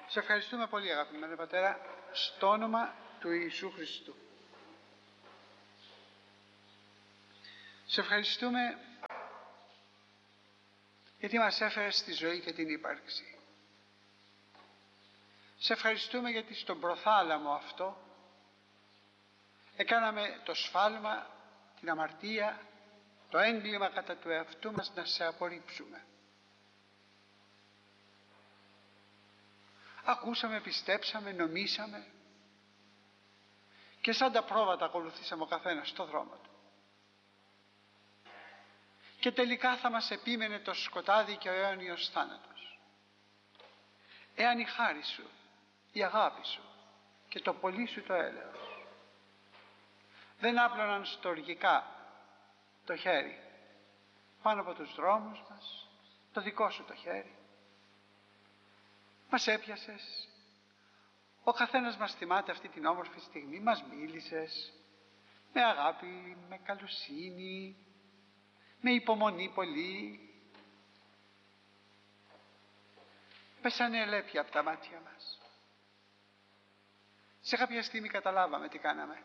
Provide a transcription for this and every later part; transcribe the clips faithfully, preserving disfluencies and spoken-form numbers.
Σε ευχαριστούμε πολύ, αγαπημένε Πατέρα, στο όνομα του Ιησού Χριστού. Σε ευχαριστούμε γιατί μας έφερε στη ζωή και την ύπαρξη. Σε ευχαριστούμε γιατί στον προθάλαμο αυτό έκαναμε το σφάλμα, την αμαρτία, το έγκλημα κατά του εαυτού μας να σε απορρίψουμε. Ακούσαμε, πιστέψαμε, νομίσαμε και σαν τα πρόβατα ακολουθήσαμε ο καθένας στο δρόμο του. Και τελικά θα μας επίμενε το σκοτάδι και ο αιώνιος θάνατος. Εάν η χάρη σου, η αγάπη σου και το πολύ σου το έλεος δεν άπλωναν στοργικά το χέρι πάνω από τους δρόμους μας, το δικό σου το χέρι, μας έπιασες, ο καθένας μας θυμάται αυτή την όμορφη στιγμή, μας μίλησες με αγάπη, με καλοσύνη, με υπομονή πολύ. Πέσανε ελέπια από τα μάτια μας. Σε κάποια στιγμή καταλάβαμε τι κάναμε.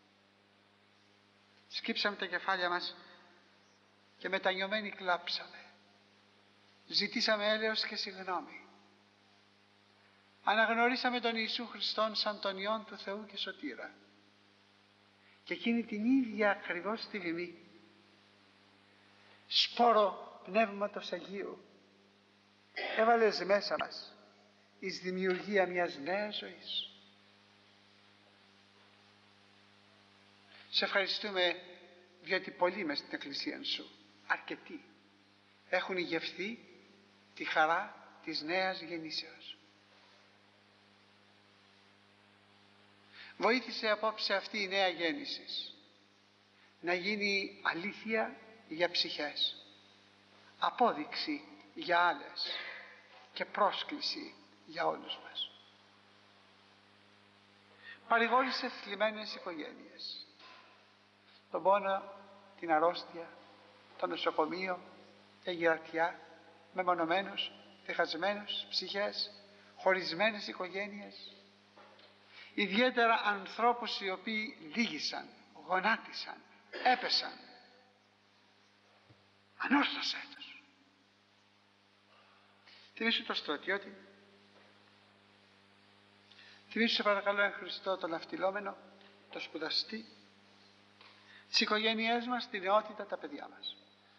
Σκύψαμε τα κεφάλια μας και μετανιωμένοι κλάψαμε. Ζητήσαμε έλεος και συγγνώμη. Αναγνωρίσαμε τον Ιησού Χριστόν σαν τον Υιόν του Θεού και Σωτήρα. Και εκείνη την ίδια ακριβώς στιγμή σπόρο Πνεύματος Αγίου έβαλες μέσα μας εις δημιουργία μιας νέας ζωής. Σε ευχαριστούμε διότι πολλοί μες στην Εκκλησία σου, αρκετοί, έχουν ηγευθεί τη χαρά της νέας γεννήσεως. Βοήθησε απόψε αυτή η νέα γέννηση να γίνει αλήθεια για ψυχές, απόδειξη για άλλες και πρόσκληση για όλους μας. Παρηγόρησε θλιμμένες οικογένειες, τον πόνο, την αρρώστια, το νοσοκομείο, τα γυρατιά, μεμονωμένους, διχασμένους ψυχές, χωρισμένες οικογένειες, ιδιαίτερα ανθρώπους οι οποίοι λύγησαν, γονάτισαν, έπεσαν. Ανόρθωσέ τους. Θυμήσου το στρατιώτη, θυμήσου σε παρακαλώ εν Χριστώ τον αυτιλόμενο, τον σπουδαστή, τις οικογένειές μας, τη νεότητα, τα παιδιά μας.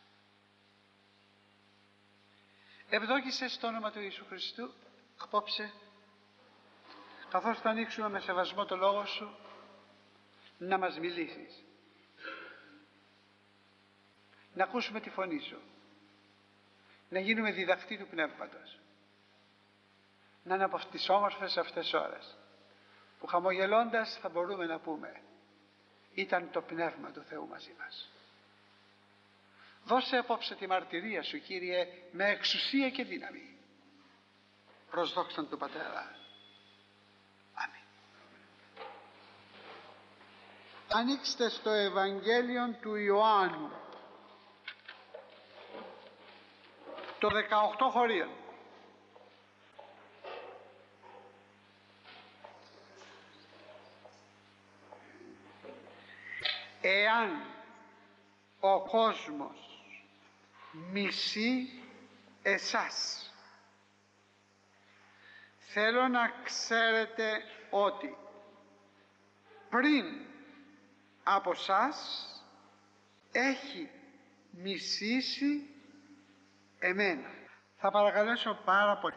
Ευδόκησε στο όνομα του Ιησού Χριστού απόψε, καθώς θα ανοίξουμε με σεβασμό το λόγο σου, να μας μιλήσεις, να ακούσουμε τη φωνή σου, να γίνουμε διδακτοί του Πνεύματος, να είναι από τις όμορφες αυτές ώρες που χαμογελώντας θα μπορούμε να πούμε ήταν το Πνεύμα του Θεού μαζί μας. Δώσε απόψε τη μαρτυρία σου, Κύριε, με εξουσία και δύναμη, προς δόξαν του Πατέρα. Αμήν. Ανοίξτε στο Ευαγγέλιο του Ιωάννου το δεκαοκτώ χωρίων. Εάν ο κόσμος μισεί εσάς, θέλω να ξέρετε ότι πριν από σας έχει μισήσει εμένα. Θα παρακαλέσω πάρα πολύ,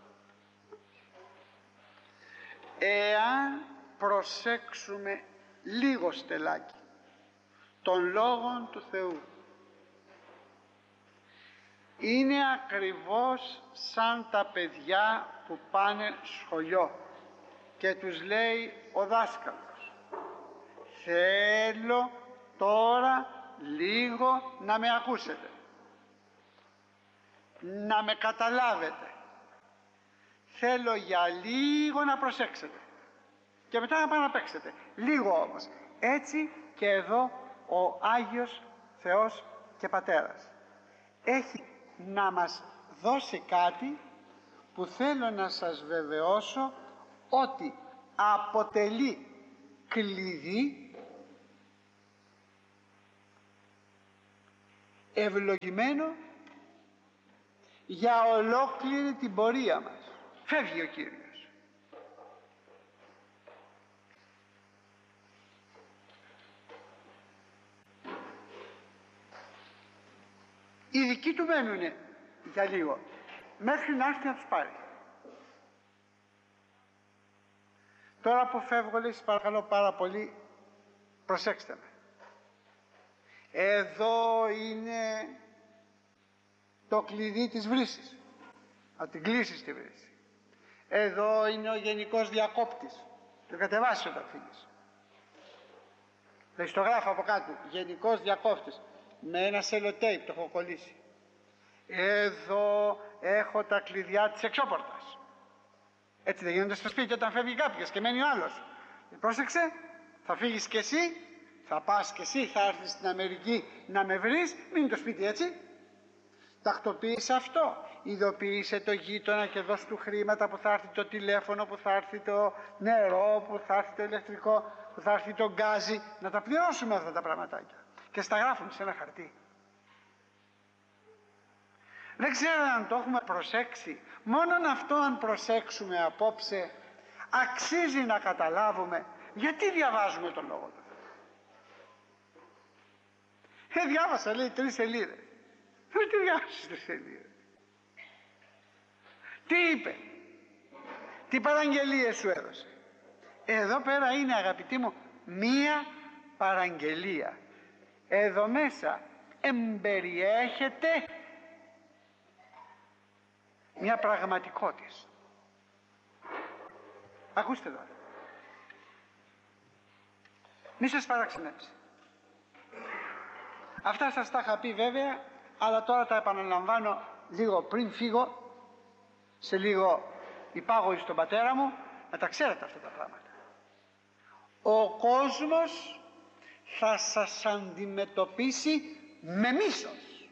εάν προσέξουμε λίγο στελάκι των λόγων του Θεού, είναι ακριβώς σαν τα παιδιά που πάνε σχολείο και τους λέει ο δάσκαλος, θέλω τώρα λίγο να με ακούσετε, να με καταλάβετε, θέλω για λίγο να προσέξετε και μετά να πάτε να παίξετε, λίγο όμως. Έτσι και εδώ ο Άγιος Θεός και Πατέρας έχει να μας δώσει κάτι που θέλω να σας βεβαιώσω ότι αποτελεί κλειδί ευλογημένο για ολόκληρη την πορεία μας. Φεύγει ο Κύριος. Οι δικοί του μένουνε για λίγο, μέχρι να έρθει να τους πάρει. Τώρα που φεύγω, λέει, σας παρακαλώ πάρα πολύ, προσέξτε με. Εδώ είναι το κλειδί της βρύσης. Θα την κλείσεις τη βρύση. Εδώ είναι ο γενικός διακόπτης. Το κατεβάσεις όταν φύγεις. Το γράφω από κάτω. Γενικός διακόπτης. Με ένα σελοτέιπ το έχω κολλήσει. Εδώ έχω τα κλειδιά της εξώπορτας. Έτσι δεν γίνονται στο σπίτι όταν φεύγει κάποιος και μένει ο άλλος. Πρόσεξε, θα φύγεις κι εσύ, θα πας κι εσύ, θα έρθεις στην Αμερική να με βρεις, μην το σπίτι έτσι. Τακτοποίησε αυτό. Ειδοποίησε το γείτονα και δώσ' του χρήματα που θα έρθει το τηλέφωνο, που θα έρθει το νερό, που θα έρθει το ηλεκτρικό, που θα έρθει το γκάζι. Να τα πληρώσουμε αυτά τα πραγματάκια. Και στα γράφουμε σε ένα χαρτί. Δεν ξέρω αν το έχουμε προσέξει. Μόνον αυτό αν προσέξουμε απόψε, αξίζει να καταλάβουμε γιατί διαβάζουμε τον Λόγο του. Ε, διάβασα, λέει, τρεις σελίδες. Ε, τι διάβασες τρεις σελίδες? Τι είπε? Τι παραγγελίες σου έδωσε? Εδώ πέρα είναι, αγαπητοί μου, μία παραγγελία. Εδώ μέσα εμπεριέχεται μια πραγματικότητα. Ακούστε τώρα. Μη σας παραξενέψει. Αυτά σας τα είχα πει βέβαια, αλλά τώρα τα επαναλαμβάνω λίγο πριν φύγω. Σε λίγο υπάγω στον πατέρα μου, να τα ξέρετε αυτά τα πράγματα. Ο κόσμος θα σας αντιμετωπίσει με μίσος.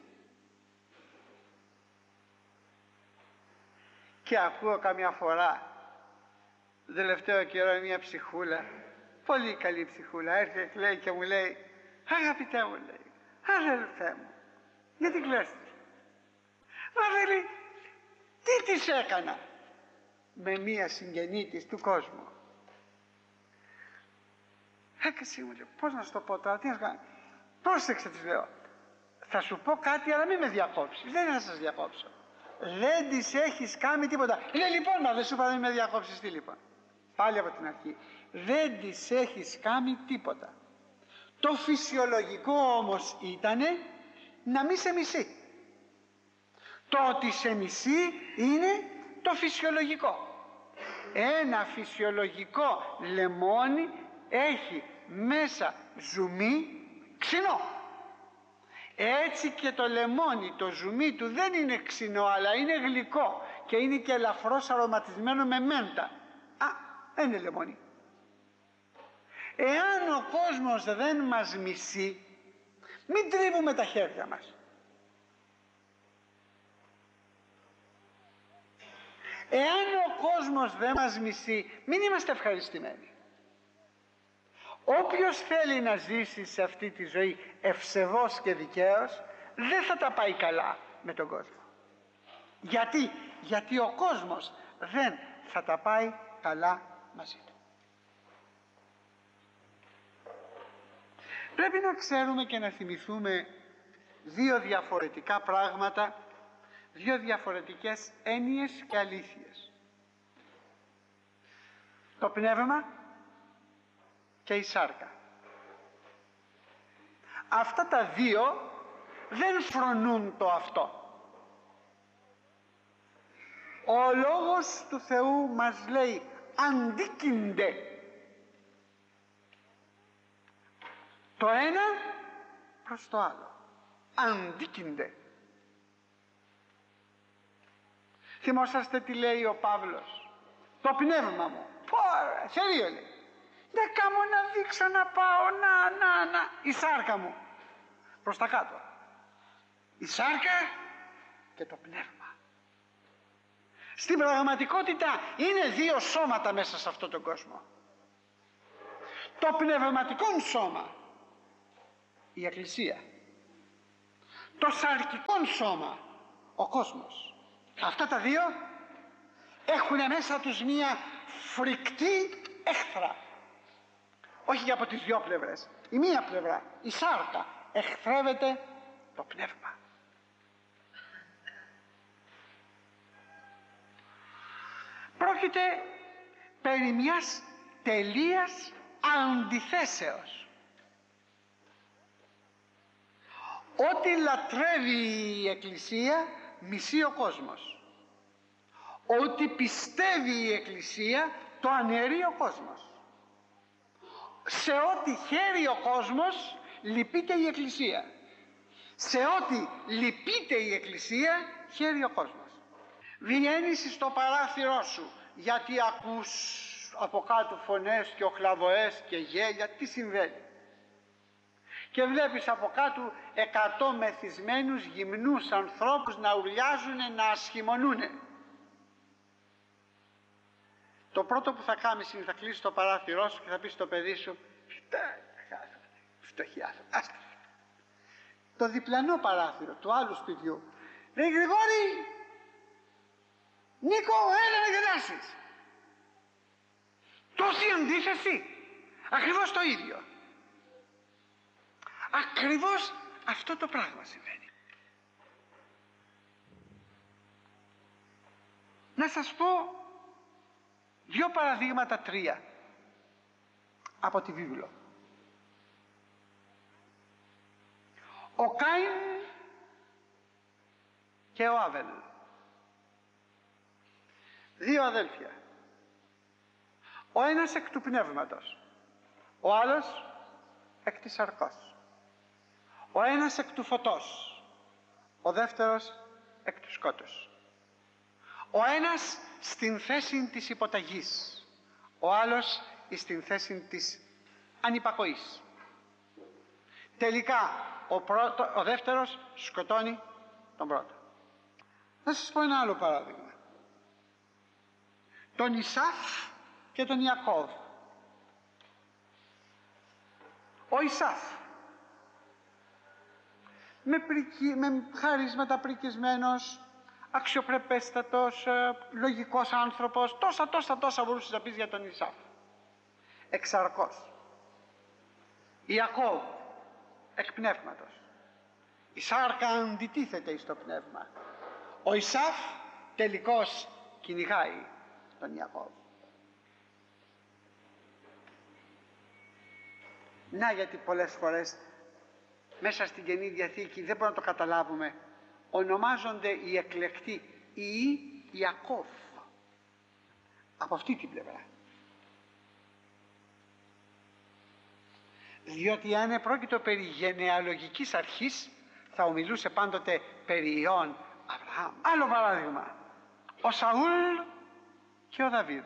Και ακούω καμιά φορά, τελευταίο καιρό, μια ψυχούλα, πολύ καλή ψυχούλα, έρχεται και λέει και μου λέει, αγαπητέ μου, λέει, αδελφέ μου, γιατί κλαίστηκε? Μα δεν λέει, τι της έκανα? Με μία συγγενή της του κόσμου. Έκασε μου, λέει, πώς να σου το πω τώρα, τι να σου κάνω? Πρόσεξε, της λέω, θα σου πω κάτι, αλλά μην με διακόψεις. Δεν θα σας διακόψω. Δεν της έχεις κάνει τίποτα. Λέει, λοιπόν, μα δεν σου είπα να μην με διακόψεις? Τι λοιπόν? Πάλι από την αρχή. Δεν της έχεις κάνει τίποτα. Το φυσιολογικό όμως ήτανε να μη σε μισεί. Το ότι σε μισεί είναι το φυσιολογικό. Ένα φυσιολογικό λεμόνι έχει μέσα ζουμί ξινό. Έτσι και το λεμόνι, το ζουμί του δεν είναι ξινό, αλλά είναι γλυκό και είναι και ελαφρώς αρωματισμένο με μέντα. Α, δεν είναι λεμόνι. Εάν ο κόσμος δεν μας μισεί, μην τρίβουμε τα χέρια μας. Εάν ο κόσμος δεν μας μισεί, μην είμαστε ευχαριστημένοι. Όποιος θέλει να ζήσει σε αυτή τη ζωή ευσεβώς και δικαίως, δεν θα τα πάει καλά με τον κόσμο. Γιατί? Γιατί ο κόσμος δεν θα τα πάει καλά μαζί του. Πρέπει να ξέρουμε και να θυμηθούμε δύο διαφορετικά πράγματα, δύο διαφορετικές έννοιες και αλήθειες. Το πνεύμα και η σάρκα. Αυτά τα δύο δεν φρονούν το αυτό. Ο Λόγος του Θεού μας λέει αντίκυνται το ένα προς το άλλο. Αντίκυνται. Θυμόσαστε τι λέει ο Παύλος? Το πνεύμα μου. Πόρα, θερίο λέει. Δεν κάνω να δείξω να πάω, να, να, να. Η σάρκα μου. Προς τα κάτω. Η σάρκα και το πνεύμα. Στην πραγματικότητα είναι δύο σώματα μέσα σε αυτόν τον κόσμο. Το πνευματικό σώμα, η Εκκλησία. Το σαρκικό σώμα, ο κόσμος. Αυτά τα δύο έχουν μέσα τους μία φρικτή έχθρα. Όχι και από τις δυο πλευρές. Η μία πλευρά, η σάρκα, εχθρεύεται το πνεύμα. Πρόκειται περί μιας τελείας αντιθέσεως. Ό,τι λατρεύει η Εκκλησία μισεί ο κόσμος. Ό,τι πιστεύει η Εκκλησία το αναιρεί ο κόσμος. Σε ό,τι χαίρει ο κόσμος λυπείται η Εκκλησία. Σε ό,τι λυπείται η Εκκλησία χαίρει ο κόσμος. Βγαίνεις στο παράθυρό σου γιατί ακούς από κάτω φωνές και οχλαβοές και γέλια. Τι συμβαίνει? Και βλέπεις από κάτω εκατό μεθυσμένους γυμνούς ανθρώπους να ουρλιάζουνε, να ασχημονούνε. Το πρώτο που θα κάνεις είναι θα κλείσεις το παράθυρό σου και θα πεις στο παιδί σου φτωχοί άνθρωποι, άστα. Το διπλανό παράθυρο του άλλου σπιτιού λέει Γρηγόρη, Νίκο, έλα να γελάσεις. Τόση αντίθεση, ακριβώς το ίδιο. Ακριβώς αυτό το πράγμα συμβαίνει. Να σας πω δύο παραδείγματα, τρία από τη βίβλο. Ο Κάιν και ο Άβελ, δύο αδέλφια. Ο ένας εκ του πνεύματος, ο άλλος εκ της σαρκός. Ο ένας εκ του φωτός, ο δεύτερος εκ του σκότους. Ο ένας στην θέση της υποταγής, ο άλλος στην θέση της ανυπακοής. Τελικά ο, πρώτο, ο δεύτερος σκοτώνει τον πρώτο. Θα σας πω ένα άλλο παράδειγμα. Τον Ισαύ και τον Ιακώβ. Ο Ισαύ με, πρικι, με χαρίσματα πρικισμένος, αξιοπρεπέστατος, λογικός άνθρωπος, τόσα τόσα τόσα μπορούσες να πεις για τον Ισαύ. Εξαρκός. Ιακώβ εκ πνεύματος. Η σάρκα αντιτίθεται στο πνεύμα. Ο Ισαύ τελικώς κυνηγάει τον Ιακώβ. Να γιατί πολλές φορές μέσα στην Καινή Διαθήκη δεν μπορούμε να το καταλάβουμε, ονομάζονται οι εκλεκτοί οι Ιακώβ από αυτή την πλευρά. Διότι αν επρόκειτο περί γενεαλογικής αρχής θα ομιλούσε πάντοτε περί ιών Αβραάμ. Άλλο παράδειγμα, ο Σαούλ και ο Δαβίδ.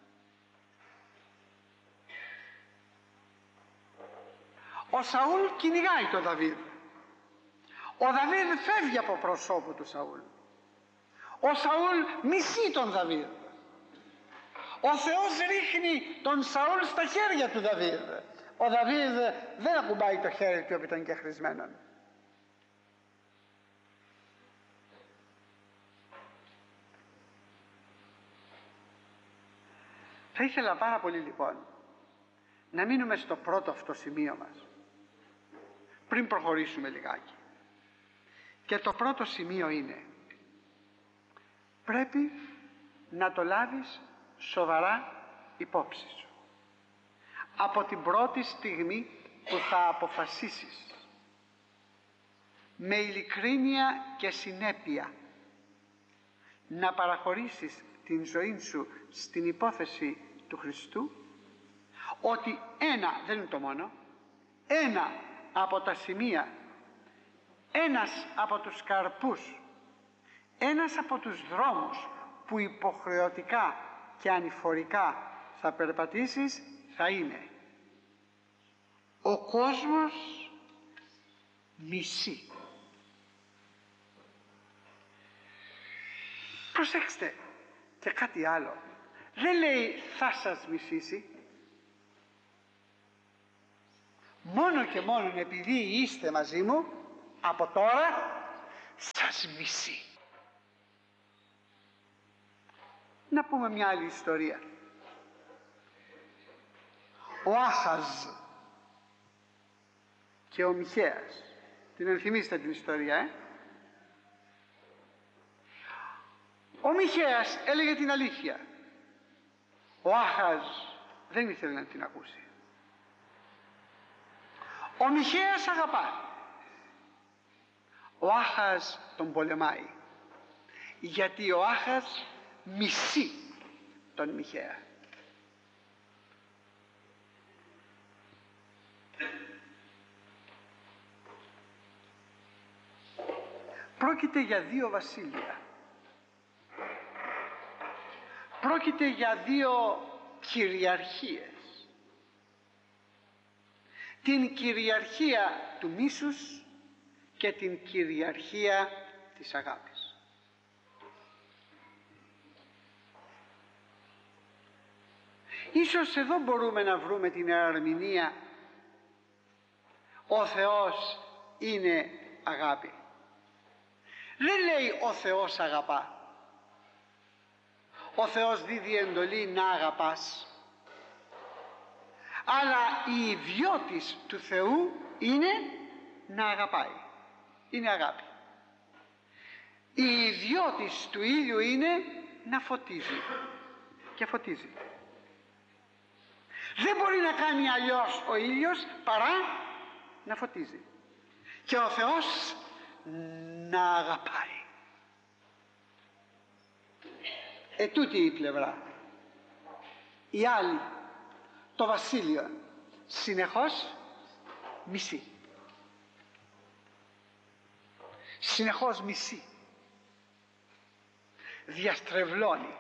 Ο Σαούλ κυνηγάει τον Δαβίδ. Ο Δαβίδ φεύγει από προσώπου του Σαούλ. Ο Σαούλ μισεί τον Δαβίδ. Ο Θεός ρίχνει τον Σαούλ στα χέρια του Δαβίδ. Ο Δαβίδ δεν ακουμπάει το χέρι του επί των κεχρισμένων. Θα ήθελα πάρα πολύ λοιπόν να μείνουμε στο πρώτο αυτό σημείο μας πριν προχωρήσουμε λιγάκι. Και το πρώτο σημείο είναι, πρέπει να το λάβεις σοβαρά υπόψη σου από την πρώτη στιγμή που θα αποφασίσεις με ειλικρίνεια και συνέπεια να παραχωρήσεις την ζωή σου στην υπόθεση του Χριστού, ότι ένα, δεν είναι το μόνο, ένα από τα σημεία, ένας από τους καρπούς, ένας από τους δρόμους που υποχρεωτικά και ανηφορικά θα περπατήσεις θα είναι ο κόσμος μισεί. Προσέξτε, Και κάτι άλλο. Δεν λέει θα σας μισήσει. Μόνο και μόνο επειδή είστε μαζί μου, από τώρα σας μισεί. Να πούμε μια άλλη ιστορία. Ο Άχαζ και ο Μιχαίας. Την ενθυμίστε την ιστορία, ε? Ο Μιχαίας έλεγε την αλήθεια. Ο Άχαζ δεν ήθελε να την ακούσει. Ο Μιχαίας αγαπά. Ο Άχαζ τον πολεμάει. Γιατί ο Άχαζ μισεί τον Μιχαία. Πρόκειται για δύο βασίλεια. Πρόκειται για δύο κυριαρχίες. Την κυριαρχία του μίσους και την κυριαρχία της αγάπης. Ίσως εδώ μπορούμε να βρούμε την ερμηνεία ο Θεός είναι αγάπη. Δεν λέει ο Θεός αγαπά. Ο Θεός δίδει εντολή να αγαπάς. Αλλά η ιδιότης του Θεού είναι να αγαπάει. Είναι αγάπη. Η ιδιότης του ήλιου είναι να φωτίζει. Και φωτίζει. Δεν μπορεί να κάνει αλλιώς ο ήλιος παρά να φωτίζει. Και ο Θεός να αγαπάει. Ετούτη η πλευρά. Η άλλη, το βασίλειο, συνεχώς μισεί. Συνεχώς μισεί. Διαστρεβλώνει.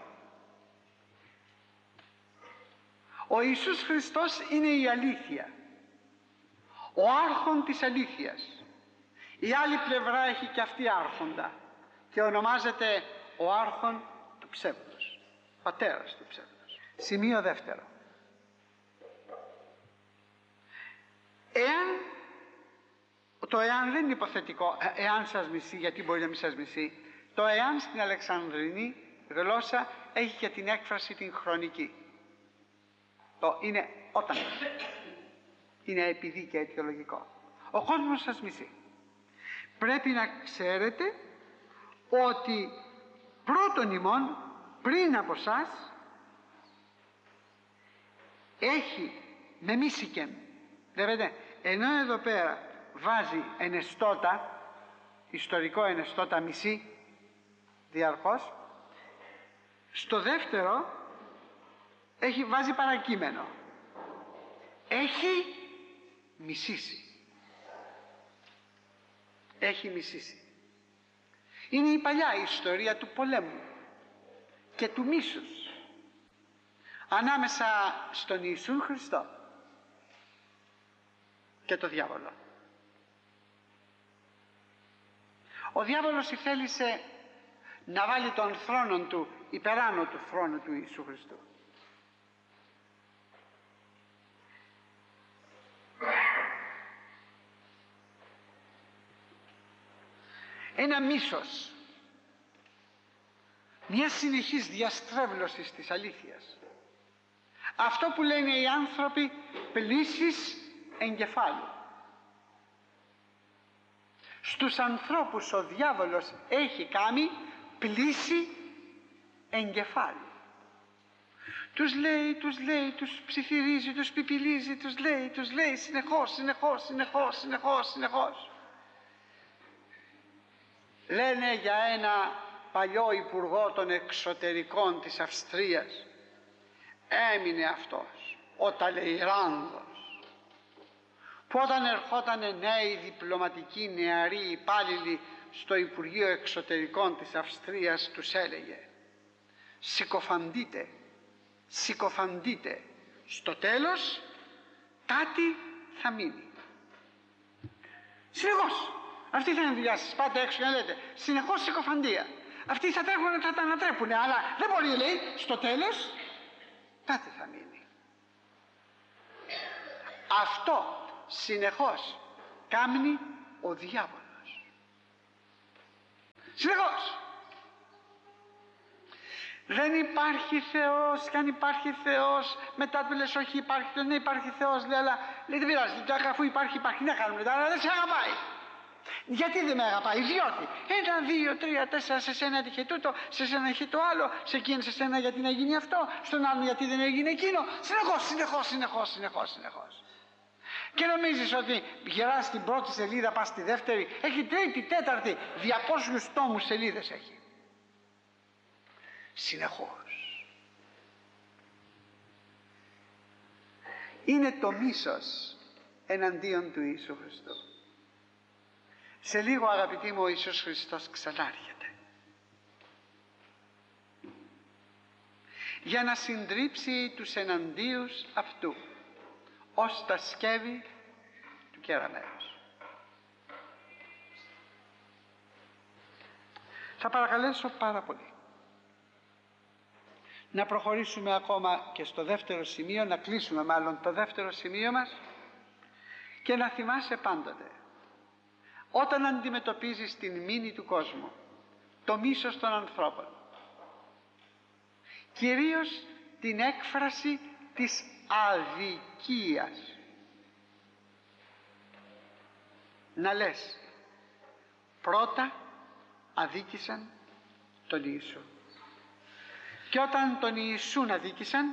Ο Ιησούς Χριστός είναι η αλήθεια. Ο άρχον της αλήθειας. Η άλλη πλευρά έχει και αυτή άρχοντα και ονομάζεται ο άρχον του ψεύδους, πατέρας του ψεύδους. Σημείο δεύτερο. Εάν, το εάν δεν είναι υποθετικό, εάν σας μισεί, γιατί μπορεί να μην σας μισεί, το εάν στην Αλεξανδρινή γλώσσα έχει και την έκφραση την χρονική. Το είναι όταν. Είναι επειδή και αιτιολογικό. Ο κόσμος σας μισεί. Πρέπει να ξέρετε ότι πρώτον ημών πριν από σας έχει με μίσικεν. Βλέπετε, ενώ εδώ πέρα βάζει ενεστώτα, ιστορικό ενεστώτα μισή διαρκώς, στο δεύτερο έχει, βάζει παρακείμενο. Έχει μισήσει. Έχει μισήσει. Είναι η παλιά ιστορία του πολέμου και του μίσους ανάμεσα στον Ιησού Χριστό και το διάβολο. Ο διάβολος ηθέλησε να βάλει τον θρόνο του υπεράνω του θρόνου του Ιησού Χριστού. Ένα μίσος, μια συνεχής διαστρέβλωση της αλήθειας. Αυτό που λένε οι άνθρωποι πλύσης εγκεφάλου. Στους ανθρώπους ο διάβολος έχει κάνει πλύση εγκεφάλου. Τους λέει, τους λέει, τους ψιθυρίζει, τους πιπιλίζει, τους λέει, τους λέει συνεχώς, συνεχώς, συνεχώς, συνεχώς, συνεχώς. Λένε για ένα παλιό υπουργό των εξωτερικών της Αυστρίας, έμεινε αυτός ο Ταλεϊράνδος, που όταν ερχόταν νέοι διπλωματικοί νεαροί υπάλληλοι στο Υπουργείο Εξωτερικών της Αυστρίας, τους έλεγε «Συκοφαντείτε, συκοφαντείτε, στο τέλος κάτι θα μείνει». Συνεχώς. Αυτή θα είναι η δουλειά σας. Πάτε έξω και να λέτε συνεχώς συκοφαντία. αυτοί θα τρέχουν, θα τα ανατρέπουν, αλλά δεν μπορεί, λέει, στο τέλος κάτι θα μείνει. Αυτό συνεχώς κάμνει ο διάβολος. Συνεχώς. Δεν υπάρχει Θεός, και αν υπάρχει Θεός, μετά του λες όχι υπάρχει, δεν υπάρχει Θεός, λέει, αλλά λέει, δεν πειράζει, αφού υπάρχει, υπάρχει, να κάνουμε μετά, αλλά δεν σε αγαπάει. Γιατί δεν με αγαπάει? Διότι ένα, δύο, τρία, τέσσερα, σε σένα έτυχε τούτο, σε σένα είχε το άλλο, σε εκείνο, σε σένα γιατί να γίνει αυτό, στον άλλον γιατί δεν έγινε εκείνο. Συνεχώς, συνεχώς, συνεχώς, συνεχώς, συνεχώς. Και νομίζεις ότι γυράς στην πρώτη σελίδα, πας στη δεύτερη, έχει τρίτη, τέταρτη, διακόσιους τόμους σελίδες έχει. Συνεχώς. Είναι το μίσος εναντίον του Ιησού Χριστού. Σε λίγο, αγαπητοί μου, ο Ιησούς Χριστός ξανάρχεται για να συντρίψει τους εναντίους αυτού ως τα σκεύη του κεραμέως. Θα παρακαλέσω πάρα πολύ να προχωρήσουμε ακόμα και στο δεύτερο σημείο, να κλείσουμε μάλλον το δεύτερο σημείο μας, και να θυμάσαι πάντοτε, όταν αντιμετωπίζεις την μοίνη του κόσμου, το μίσος των ανθρώπων, κυρίως την έκφραση της αδικίας, να λες πρώτα αδίκησαν τον Ιησού, και όταν τον Ιησούν αδίκησαν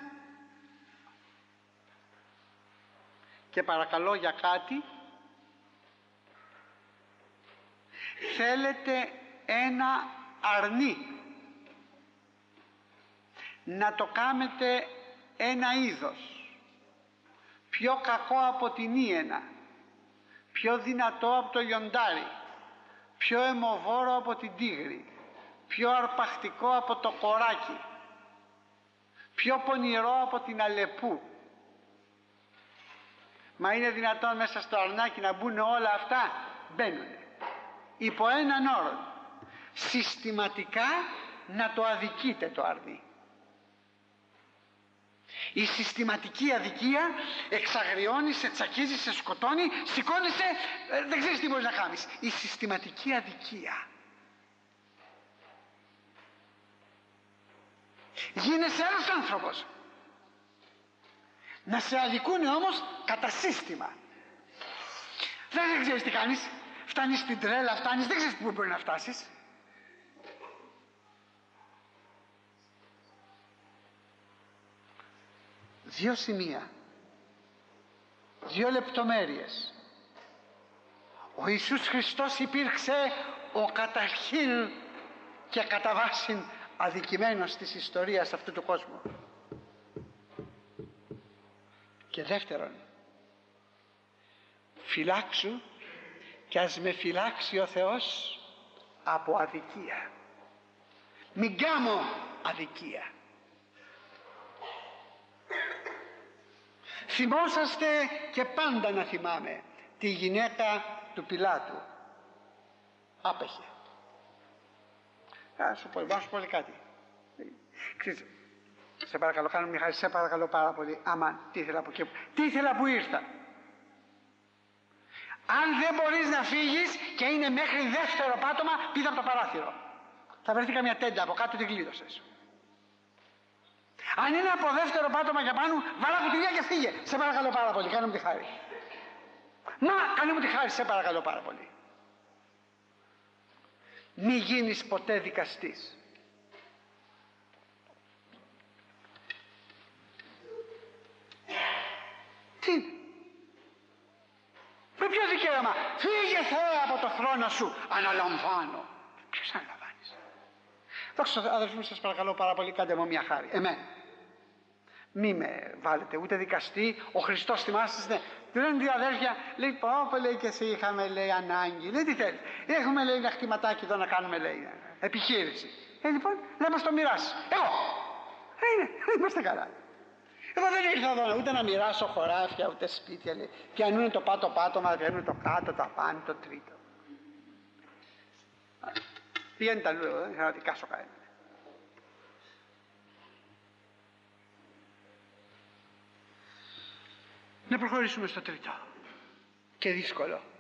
και παρακαλώ για κάτι, θέλετε ένα αρνί, να το κάνετε ένα είδος πιο κακό από την Ήενα, πιο δυνατό από το λιοντάρι, πιο αιμοβόρο από την τίγρη, πιο αρπακτικό από το κοράκι, πιο πονηρό από την αλεπού. Μα είναι δυνατόν μέσα στο αρνάκι να μπουν όλα αυτά? Μπαίνουνε. Υπό έναν όρο, συστηματικά να το αδικείτε το αρνί. Η συστηματική αδικία εξαγριώνει, σε τσακίζει, σε σκοτώνει, σηκώνεσαι, ε, δεν ξέρεις τι μπορείς να κάνεις. Η συστηματική αδικία. Γίνεσαι άλλος άνθρωπος. Να σε αδικούνε όμως κατά σύστημα. Δεν ξέρεις τι κάνεις. Φτάνεις στην τρέλα, φτάνεις, δεν ξέρεις πού μπορεί να φτάσεις. Δύο σημεία, δύο λεπτομέρειες. Ο Ιησούς Χριστός υπήρξε ο καταρχήν και κατά βάσιν αδικημένος της ιστορίας αυτού του κόσμου. Και δεύτερον, φυλάξου και ας με φυλάξει ο Θεός από αδικία. Μην κάνω αδικία. Θυμόσαστε, και πάντα να θυμάμαι, τη γυναίκα του Πιλάτου. Άπεχε. Α, σου πω, να σου πω κάτι. Ξέρεις, σε παρακαλώ, κάνω μια χάρη, σε παρακαλώ πάρα πολύ. Αμάν, τι ήθελα που, και... τι ήθελα που ήρθα. Αν δεν μπορείς να φύγεις και είναι μέχρι δεύτερο πάτωμα, πήδα από το παράθυρο. Θα βρεθεί καμιά τέντα από κάτω, την κλείδωσες. Αν είναι από δεύτερο πάτωμα για πάνω, βάλα κουτιλιά και φύγε. Σε παρακαλώ πάρα πολύ, κάνε μου τη χάρη. Μα, κάνε μου τη χάρη, σε παρακαλώ πάρα πολύ. Μη γίνεις ποτέ δικαστής. Τι? Με ποιο δικαίωμα? Φύγε Θεέ από το θρόνο σου. Αναλαμβάνω. Ποιος αναλαμβάνεις? Δόξα τω Θεώ, αδελφοί μου, σας παρακαλώ πάρα πολύ, κάντε μου μια χάρη. Εμένα. Μη με βάλετε ούτε δικαστή. Ο Χριστός, θυμάστε, του λένε δύο αδέρφια, λέει, πω, πω, λέει, και εσύ είχαμε, λέει, ανάγκη. Λέει, τι θέλεις? Έχουμε, λέει, ένα χτυματάκι εδώ να κάνουμε, λέει, επιχείρηση. Ε, λοιπόν, να μας το μοιράσει. Εγώ. Ε, είναι, είμαστε καλά. Εγώ δεν ήρθα εδώ ούτε να μοιράσω χωράφια, ούτε σπίτια, λέει. Πιανούν το πάτο πάτωμα, πιανούν το κάτω, το απάνω, το τρίτο. Πήγαινε αλλού εδώ, δεν ξέρω τι κάσο κάνει. Να προχωρήσουμε στο τρίτο και δύσκολο.